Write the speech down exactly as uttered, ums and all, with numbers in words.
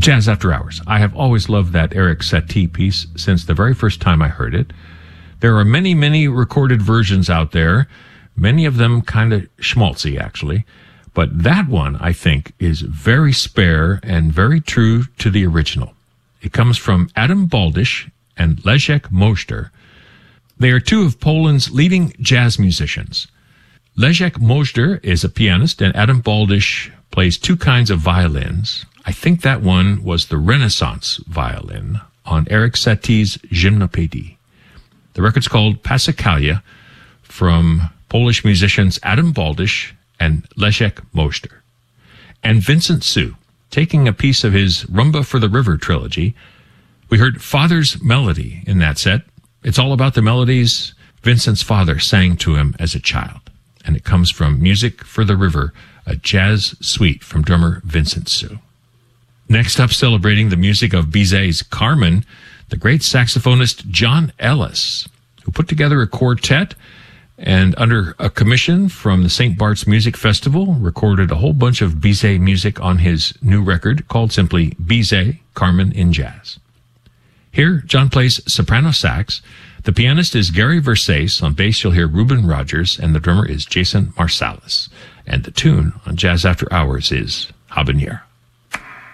Jazz After Hours. I have always loved that Eric Satie piece since the very first time I heard it. There are many, many recorded versions out there, many of them kind of schmaltzy, actually. But that one, I think, is very spare and very true to the original. It comes from Adam Baldish and Leszek Moster. They are two of Poland's leading jazz musicians. Leszek Moster is a pianist, and Adam Baldish plays two kinds of violins. I think that one was the Renaissance violin on Eric Satie's Gymnopédie. The record's called Passacaglia, from Polish musicians Adam Baldish and Leszek Moster. And Vincent Sue, taking a piece of his Rumba for the River trilogy. We heard Father's Melody in that set. It's all about the melodies Vincent's father sang to him as a child. And it comes from Music for the River, a jazz suite from drummer Vincent Sue. Next up, celebrating the music of Bizet's Carmen, the great saxophonist John Ellis, who put together a quartet and under a commission from the Saint Bart's Music Festival, recorded a whole bunch of Bizet music on his new record called simply Bizet, Carmen in Jazz. Here, John plays soprano sax. The pianist is Gary Versace. On bass, you'll hear Reuben Rogers, and the drummer is Jason Marsalis. And the tune on Jazz After Hours is Habanera.